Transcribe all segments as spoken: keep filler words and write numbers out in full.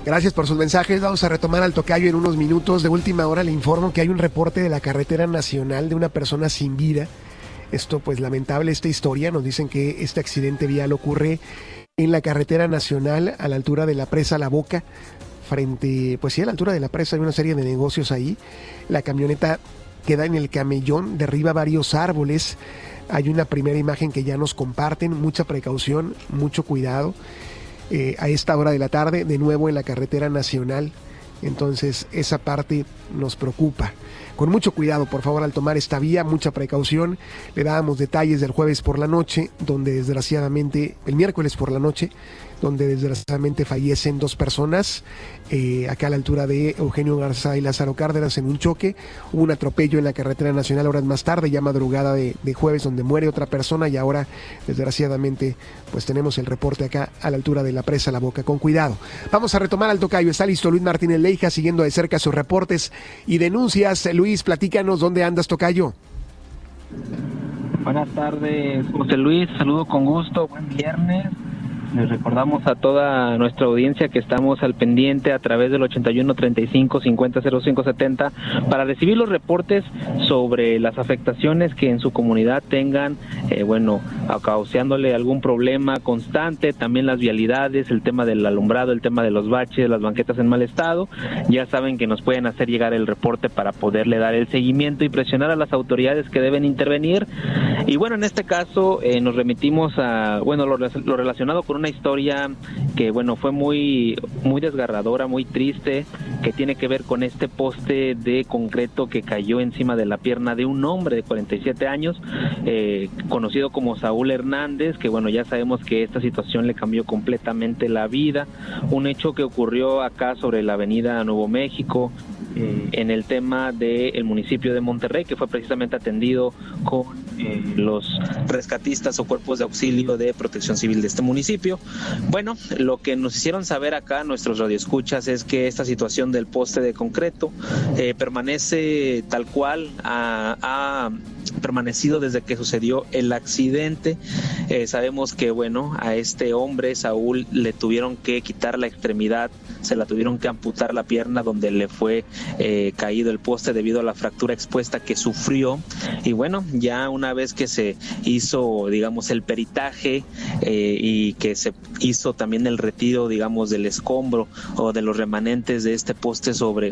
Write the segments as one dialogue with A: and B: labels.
A: Gracias por sus mensajes. Vamos a retomar al tocayo en unos minutos. De última hora le informo que hay un reporte de la carretera nacional de una persona sin vida. Esto, pues, lamentable esta historia. Nos dicen que este accidente vial ocurre en la carretera nacional a la altura de la presa La Boca. Frente, pues sí, a la altura de la presa hay una serie de negocios ahí. La camioneta queda en el camellón, derriba varios árboles. Hay una primera imagen que ya nos comparten. Mucha precaución, mucho cuidado. Eh, a esta hora de la tarde, de nuevo en la carretera nacional. Entonces esa parte nos preocupa. Con mucho cuidado, por favor, al tomar esta vía, mucha precaución. Le dábamos detalles del jueves por la noche, donde desgraciadamente, el miércoles por la noche, donde desgraciadamente fallecen dos personas, eh, acá a la altura de Eugenio Garza y Lázaro Cárdenas en un choque. Hubo un atropello en la carretera nacional horas más tarde, ya madrugada de, de jueves, donde muere otra persona, y ahora desgraciadamente pues tenemos el reporte acá a la altura de la presa La Boca. Con cuidado. Vamos a retomar al tocayo. Está listo Luis Martínez Leija siguiendo de cerca sus reportes y denuncias. Luis, platícanos, ¿dónde andas, tocayo?
B: Buenas tardes, José Luis, saludo con gusto, buen viernes. Les recordamos a toda nuestra audiencia que estamos al pendiente a través del ochenta y uno, treinta y cinco, cincuenta, cero cinco, setenta para recibir los reportes sobre las afectaciones que en su comunidad tengan, eh, bueno, causándole algún problema constante, también las vialidades, el tema del alumbrado, el tema de los baches, las banquetas en mal estado. Ya saben que nos pueden hacer llegar el reporte para poderle dar el seguimiento y presionar a las autoridades que deben intervenir. Y bueno, en este caso eh, nos remitimos a, bueno, lo, lo relacionado con una historia que, bueno, fue muy muy desgarradora, muy triste, que tiene que ver con este poste de concreto que cayó encima de la pierna de un hombre de cuarenta y siete años, eh, conocido como Saúl Hernández, que, bueno, ya sabemos que esta situación le cambió completamente la vida. Un hecho que ocurrió acá sobre la avenida Nuevo México, eh, en el tema del municipio de Monterrey, que fue precisamente atendido con eh, los rescatistas o cuerpos de auxilio de protección civil de este municipio. Bueno, lo que nos hicieron saber acá nuestros radioescuchas es que esta situación del poste de concreto eh, permanece tal cual, ha, ha permanecido desde que sucedió el accidente. Eh, sabemos que, bueno, a este hombre, Saúl, le tuvieron que quitar la extremidad, se la tuvieron que amputar la pierna donde le fue eh, caído el poste debido a la fractura expuesta que sufrió. Y bueno, ya una vez que se hizo, digamos, el peritaje eh, y que se hizo también el retiro, digamos, del escombro o de los remanentes de este poste sobre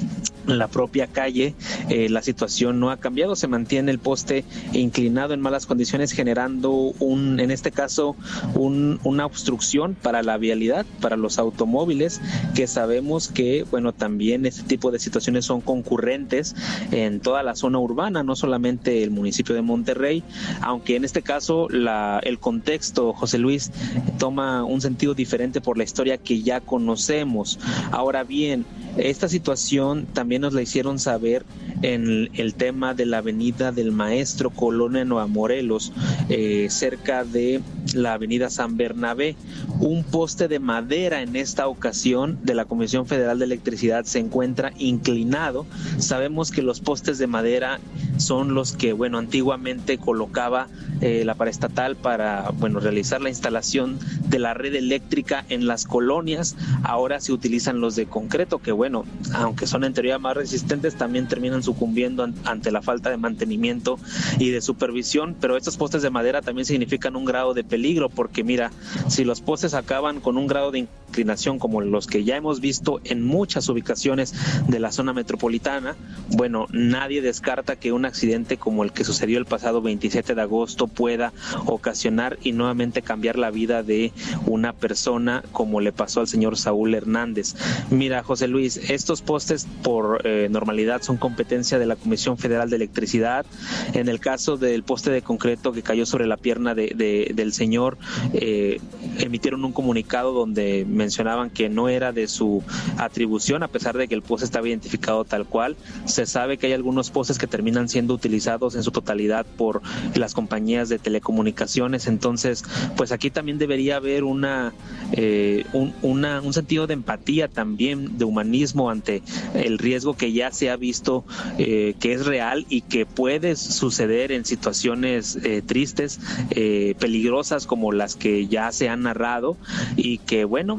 B: la propia calle, eh, la situación no ha cambiado, se mantiene el poste inclinado en malas condiciones, generando un, en este caso, un, una obstrucción para la vialidad, para los automóviles, que sabemos que, bueno, también este tipo de situaciones son concurrentes en toda la zona urbana, no solamente el municipio de Monterrey, aunque en este caso la, el contexto, José Luis, toma un sentido diferente por la historia que ya conocemos. Ahora bien, esta situación también nos la hicieron saber en el tema de la avenida del Maestro, Colonia Nueva Morelos, eh, cerca de la avenida San Bernabé. Un poste de madera en esta ocasión de la Comisión Federal de Electricidad se encuentra inclinado. Sabemos que los postes de madera son los que, bueno, antiguamente colocaba eh, la paraestatal para, bueno, realizar la instalación de la red eléctrica en las colonias. Ahora se utilizan los de concreto, que, bueno, aunque son en teoría más resistentes, también terminan sucumbiendo ante la falta de mantenimiento y de supervisión. Pero estos postes de madera también significan un grado de peligro, porque mira, si los postes acaban con un grado de inclinación como los que ya hemos visto en muchas ubicaciones de la zona metropolitana, bueno, nadie descarta que un accidente como el que sucedió el pasado veintisiete de agosto pueda ocasionar y nuevamente cambiar la vida de una persona, como le pasó al señor Saúl Hernández. Mira, José Luis, estos postes por eh, normalidad son competencia de la Comisión Federal de Electricidad. En el caso del poste de concreto que cayó sobre la pierna de, de, del señor, eh, emitieron un comunicado donde mencionaban que no era de su atribución, a pesar de que el poste estaba identificado tal cual. Se sabe que hay algunos postes que terminan siendo utilizados en su totalidad por las compañías de telecomunicaciones. Entonces, pues aquí también debería haber una, eh, un, una, un sentido de empatía también, de humanismo ante el riesgo que ya se ha visto, eh, que es real y que puede suceder en situaciones eh, tristes, eh, peligrosas como las que ya se han narrado, y que, bueno,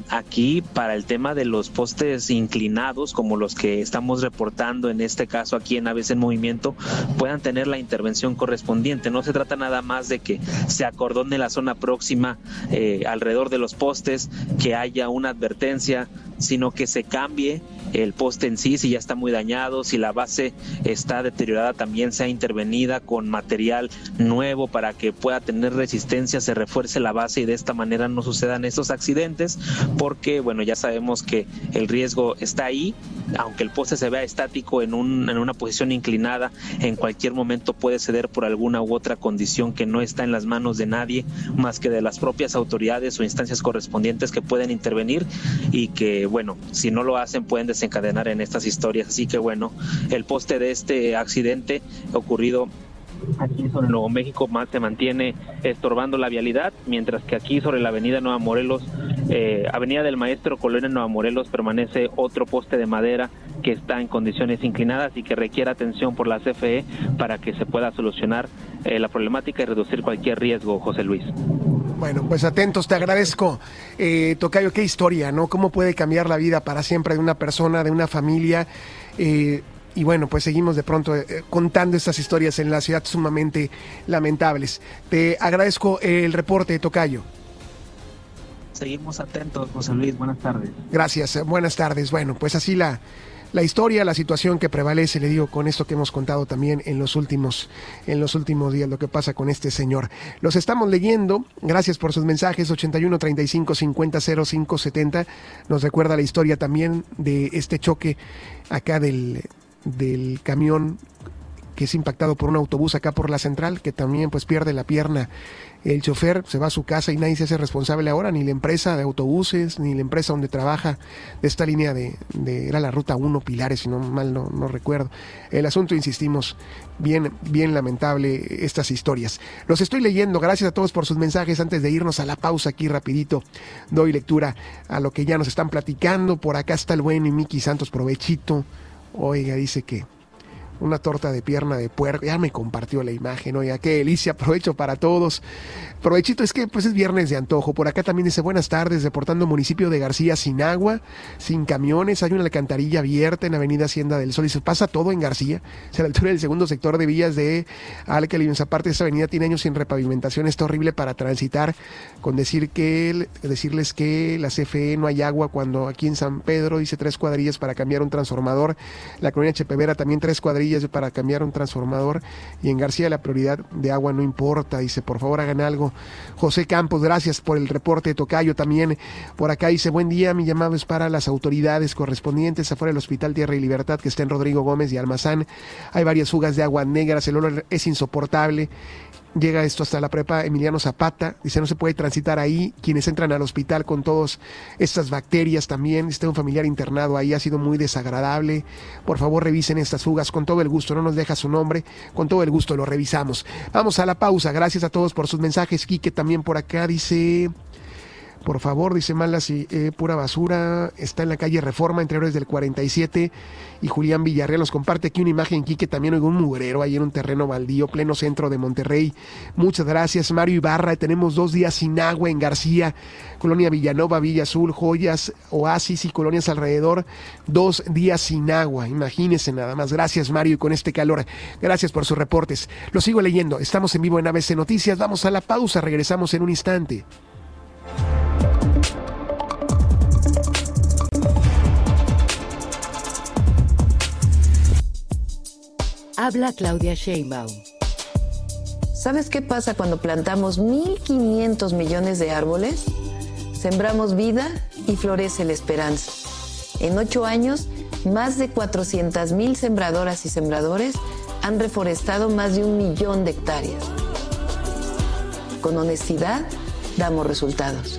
B: aquí para el tema de los postes inclinados, como los que estamos reportando en este caso aquí en A B C en Movimiento, puedan tener la intervención correspondiente. No se trata nada más de que se acordone la zona próxima eh, alrededor de los postes, que haya una advertencia, sino que se cambie el poste en sí, si ya está muy dañado, si la base está deteriorada, también sea intervenida con material nuevo para que pueda tener resistencia, se refuerce la base y de esta manera no sucedan estos accidentes, porque bueno, ya sabemos que el riesgo está ahí, aunque el poste se vea estático en, un, en una posición inclinada, en cualquier momento puede ceder por alguna u otra condición que no está en las manos de nadie más que de las propias autoridades o instancias correspondientes que pueden intervenir y que bueno, si no lo hacen pueden desencadenar en estas historias. Así que bueno, el poste de este accidente ocurrido aquí sobre Nuevo México más se mantiene estorbando la vialidad, mientras que aquí sobre la avenida Nueva Morelos, eh, avenida del Maestro Colonia Nueva Morelos, permanece otro poste de madera que está en condiciones inclinadas y que requiere atención por la C F E para que se pueda solucionar eh, la problemática y reducir cualquier riesgo, José Luis.
A: Bueno, pues atentos, te agradezco. Eh, Tocayo, qué historia, ¿no? ¿Cómo puede cambiar la vida para siempre de una persona, de una familia? Eh, y bueno, pues seguimos de pronto eh, contando estas historias en la ciudad sumamente lamentables. Te agradezco el reporte, Tocayo.
B: Seguimos atentos, José Luis. Buenas tardes.
A: Gracias, buenas tardes. Bueno, pues así la... La historia, la situación que prevalece, le digo, con esto que hemos contado también en los últimos, en los últimos días, lo que pasa con este señor. Los estamos leyendo, gracias por sus mensajes, ochenta y uno, treinta y cinco, cincuenta, cero cinco, setenta. Nos recuerda la historia también de este choque acá del, del camión que es impactado por un autobús acá por la central, que también pues pierde la pierna el chofer, se va a su casa y nadie se hace responsable ahora, ni la empresa de autobuses, ni la empresa donde trabaja de esta línea de, de era la ruta uno Pilares, si no mal no, no recuerdo. El asunto, insistimos, bien, bien lamentable estas historias. Los estoy leyendo, gracias a todos por sus mensajes. Antes de irnos a la pausa aquí rapidito, doy lectura a lo que ya nos están platicando. Por acá está el buen Miki Santos, provechito. Oiga, dice que una torta de pierna de puerco, ya me compartió la imagen, oiga, qué delicia, aprovecho para todos. Provechito, es que pues es viernes de antojo. Por acá también dice, buenas tardes, reportando municipio de García sin agua, sin camiones, hay una alcantarilla abierta en Avenida Hacienda del Sol, y se pasa todo en García, o sea, a la altura del segundo sector de Villas de Alcalá, aparte de esa avenida tiene años sin repavimentación, está horrible para transitar, con decir que, decirles que la C F E no hay agua, cuando aquí en San Pedro dice tres cuadrillas para cambiar un transformador, la colonia Chepevera también tres cuadrillas para cambiar un transformador, y en García la prioridad de agua no importa, dice, por favor hagan algo. José Campos, gracias por el reporte. Tocayo también por acá dice, buen día, mi llamado es para las autoridades correspondientes afuera del Hospital Tierra y Libertad que está en Rodrigo Gómez y Almazán, hay varias fugas de aguas negras, el olor es insoportable. Llega esto hasta la prepa Emiliano Zapata, dice, no se puede transitar ahí, quienes entran al hospital con todas estas bacterias también, está un familiar internado ahí, ha sido muy desagradable, por favor revisen estas fugas, con todo el gusto, no nos deja su nombre, con todo el gusto lo revisamos. Vamos a la pausa, gracias a todos por sus mensajes. Quique también por acá dice, por favor, dice Malas y eh, pura basura, está en la calle Reforma, entre Héroes del cuarenta y siete, y Julián Villarreal nos comparte aquí una imagen, Quique, también oigo un mugrero ahí en un terreno baldío, pleno centro de Monterrey. Muchas gracias, Mario Ibarra, tenemos dos días sin agua en García, Colonia Villanova, Villa Azul, Joyas, Oasis y colonias alrededor, dos días sin agua, imagínense nada más. Gracias, Mario, y con este calor, gracias por sus reportes. Lo sigo leyendo, estamos en vivo en A B C Noticias, vamos a la pausa, regresamos en un instante.
C: Habla Claudia Sheinbaum.
D: ¿Sabes qué pasa cuando plantamos mil quinientos millones de árboles? Sembramos vida y florece la esperanza. En ocho años, más de cuatrocientas mil sembradoras y sembradores han reforestado más de un millón de hectáreas. Con honestidad, damos resultados.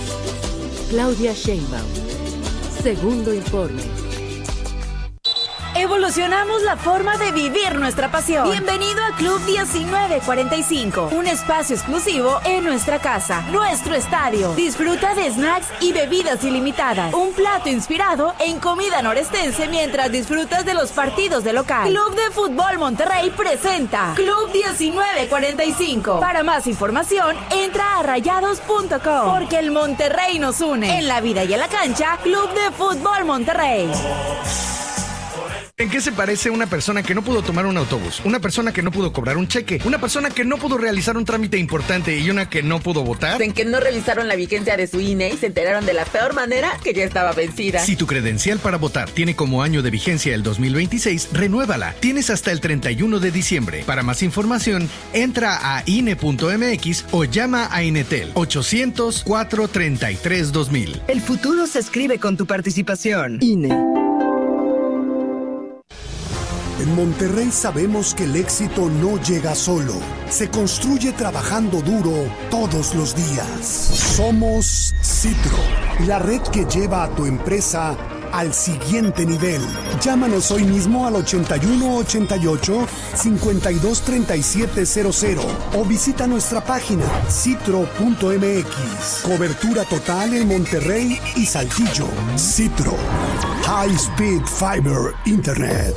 C: Claudia Sheinbaum. Segundo informe.
E: Evolucionamos la forma de vivir nuestra pasión. Bienvenido a Club diecinueve cuarenta y cinco, un espacio exclusivo en nuestra casa, nuestro estadio. Disfruta de snacks y bebidas ilimitadas. Un plato inspirado en comida norestense mientras disfrutas de los partidos de local. Club de Fútbol Monterrey presenta Club diecinueve cuarenta y cinco. Para más información, entra a rayados punto com, porque el Monterrey nos une. En la vida y en la cancha, Club de Fútbol Monterrey.
F: ¿En qué se parece una persona que no pudo tomar un autobús, una persona que no pudo cobrar un cheque, una persona que no pudo realizar un trámite importante y una que no pudo votar?
G: En que no revisaron la vigencia de su I N E y se enteraron de la peor manera, que ya estaba vencida.
F: Si tu credencial para votar tiene como año de vigencia el dos mil veintiséis, renuévala. Tienes hasta el treinta y uno de diciembre. Para más información, entra a I N E punto M X o llama a Inetel ochocientos, cuatrocientos treinta y tres, dos mil.
H: El futuro se escribe con tu participación. I N E.
I: En Monterrey sabemos que el éxito no llega solo, se construye trabajando duro todos los días. Somos Citro, la red que lleva a tu empresa al siguiente nivel. Llámanos hoy mismo al ochenta y uno ochenta y ocho, cincuenta y dos treinta y siete cero cero o visita nuestra página citro punto M X. Cobertura total en Monterrey y Saltillo. Citro, High Speed Fiber Internet.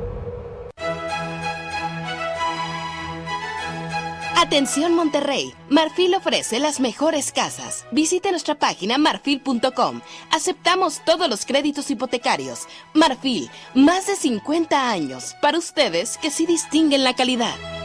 J: Atención Monterrey, Marfil ofrece las mejores casas. Visite nuestra página marfil punto com. Aceptamos todos los créditos hipotecarios. Marfil, más de cincuenta años, para ustedes que sí distinguen la calidad.